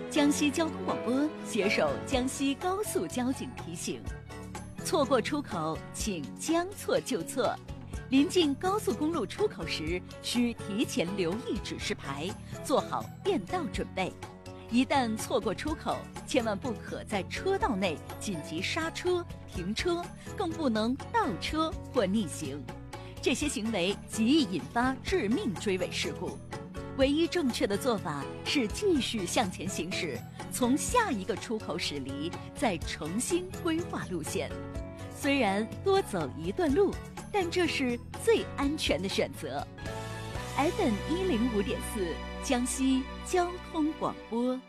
江西交通广播携手江西高速交警提醒：错过出口，请将错就错。临近高速公路出口时，需提前留意指示牌，做好变道准备。一旦错过出口，千万不可在车道内紧急刹车、停车，更不能倒车或逆行。这些行为极易引发致命追尾事故。唯一正确的做法是继续向前行驶，从下一个出口驶离，再重新规划路线。虽然多走一段路，但这是最安全的选择。FM105.4，江西交通广播。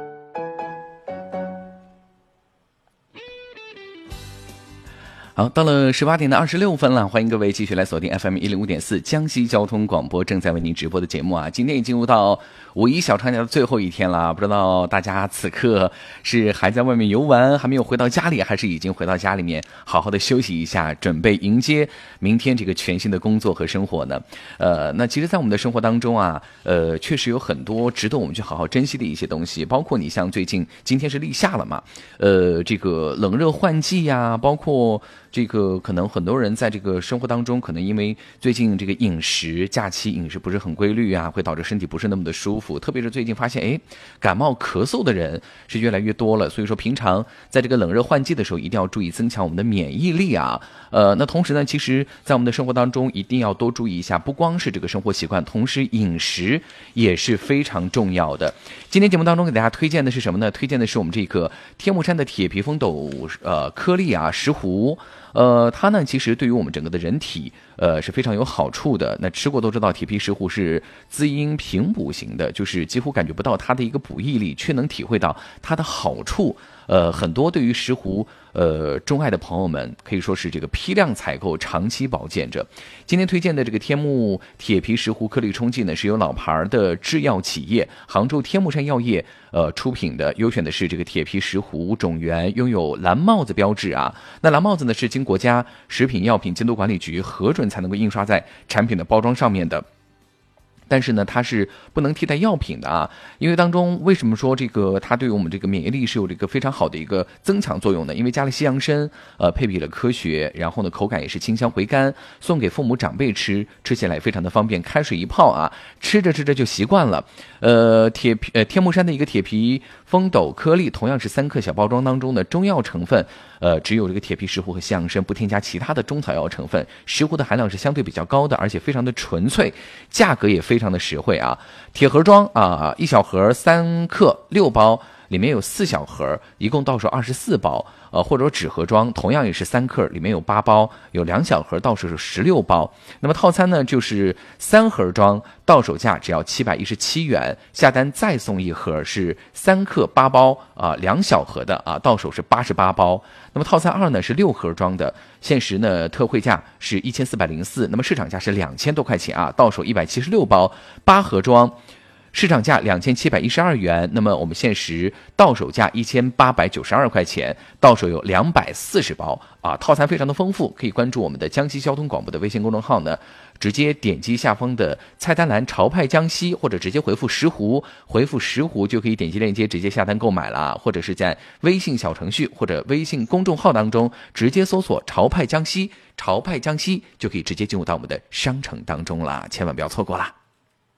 好，到了18:26了，欢迎各位继续来锁定 FM105.4 江西交通广播正在为您直播的节目啊。今天已进入到五一小长假的最后一天了，不知道大家此刻是还在外面游玩，还没有回到家里，还是已经回到家里面好好的休息一下，准备迎接明天这个全新的工作和生活呢？那其实在我们的生活当中啊，确实有很多值得我们去好好珍惜的一些东西，包括你像今天是立夏了嘛，这个冷热换季呀，包括这个可能很多人在这个生活当中，可能因为最近这个假期饮食不是很规律啊，会导致身体不是那么的舒服。特别是最近发现，感冒咳嗽的人是越来越多了。所以说，平常在这个冷热换季的时候，一定要注意增强我们的免疫力啊。那同时呢，其实在我们的生活当中，一定要多注意一下，不光是这个生活习惯，同时饮食也是非常重要的。今天节目当中给大家推荐的是什么呢？推荐的是我们这个天目山的铁皮风斗颗粒啊石斛。它呢其实对于我们整个的人体是非常有好处的。那吃过都知道，铁皮石斛是滋阴平补型的，就是几乎感觉不到它的一个补益力，却能体会到它的好处。很多对于石斛钟爱的朋友们可以说是这个批量采购，长期保健着。今天推荐的这个天目铁皮石斛颗粒冲剂呢，是由老牌的制药企业杭州天目山药业出品的，优选的是这个铁皮石斛种源，拥有蓝帽子标志啊。那蓝帽子呢是经国家食品药品监督管理局核准才能够印刷在产品的包装上面的。但是呢，它是不能替代药品的啊，因为当中为什么说这个它对我们这个免疫力是有这个非常好的一个增强作用呢？因为加了西洋参，配比了科学，然后呢口感也是清香回甘，送给父母长辈吃起来非常的方便，开水一泡啊，吃着就习惯了。天目山的一个铁皮风斗颗粒，同样是3克小包装当中的中药成分，只有这个铁皮石斛和西洋参，不添加其他的中草药成分，石斛的含量是相对比较高的，而且非常的纯粹，价格也非常的实惠啊。铁盒装啊，1小盒3克6包，里面有4小盒，一共到手24包。或者纸盒装，同样也是3克，里面有8包，有2小盒，到手是16包。那么套餐呢，就是3盒装，到手价只要717元，下单再送一盒是3克8包2小盒的啊，到手是88包。那么套餐2呢是6盒装的，限时呢特惠价是1404，那么市场价是2000多块钱啊，到手176包，8盒装。市场价2712元，那么我们限时到手价1892块钱，到手有240包啊，套餐非常的丰富，可以关注我们的江西交通广播的微信公众号呢，直接点击下方的菜单栏潮派江西，或者直接回复石斛，回复石斛就可以点击链接直接下单购买了，或者是在微信小程序或者微信公众号当中直接搜索潮派江西，潮派江西就可以直接进入到我们的商城当中了，千万不要错过了。